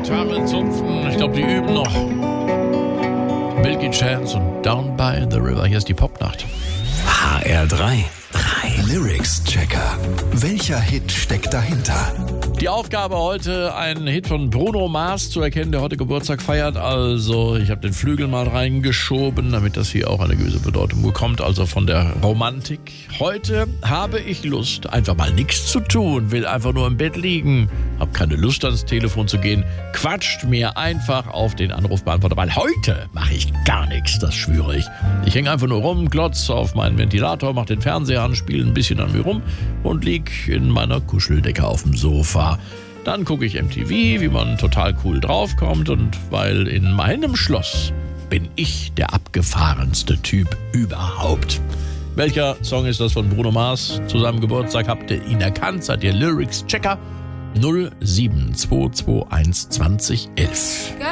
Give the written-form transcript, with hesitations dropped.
Gitarre zupfen. Ich glaube, die üben noch. Milky Chance und Down by the River. Hier ist die Popnacht. HR3 Lyrics-Checker. Welcher Hit steckt dahinter? Die Aufgabe heute, einen Hit von Bruno Mars zu erkennen, der heute Geburtstag feiert. Also ich habe den Flügel mal reingeschoben, damit das hier auch eine gewisse Bedeutung bekommt. Also von der Romantik. Heute habe ich Lust, einfach mal nichts zu tun, will einfach nur im Bett liegen, habe keine Lust ans Telefon zu gehen, quatscht mir einfach auf den Anrufbeantworter, weil heute mache ich gar nichts, das schwöre ich. Ich hänge einfach nur rum, glotz auf meinen Ventilator, mache den Fernseher an, spiele ein bisschen an mir rum und lieg in meiner Kuscheldecke auf dem Sofa. Dann gucke ich MTV, wie man total cool draufkommt, und weil in meinem Schloss bin ich der abgefahrenste Typ überhaupt. Welcher Song ist das von Bruno Mars? Zu seinem Geburtstag habt ihr ihn erkannt, seid ihr Lyrics-Checker? 07221 2011.